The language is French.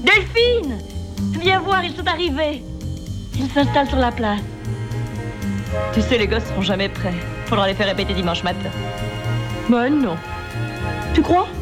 Delphine! Viens voir, ils sont arrivés. Ils s'installent sur la place. Tu sais, les gosses seront jamais prêts. Faudra les faire répéter dimanche matin. Bon, non. Tu crois?